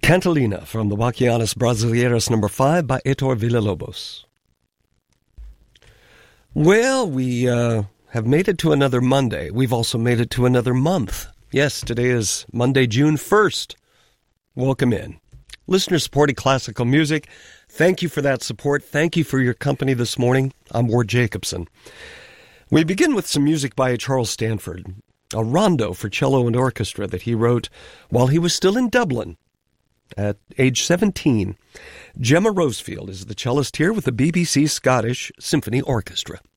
Cantalina from the Bachianas Brasileiras number 5 by Heitor Villa-Lobos. Well, we have made it to another Monday. We've also made it to another month. Yes, today is Monday, June 1st. Welcome in. Listener-supported classical music. Thank you for that support. Thank you for your company this morning. I'm Ward Jacobson. We begin with some music by Charles Stanford, a rondo for cello and orchestra that he wrote while he was still in Dublin at age 17. Gemma Rosefield is the cellist here with the BBC Scottish Symphony Orchestra.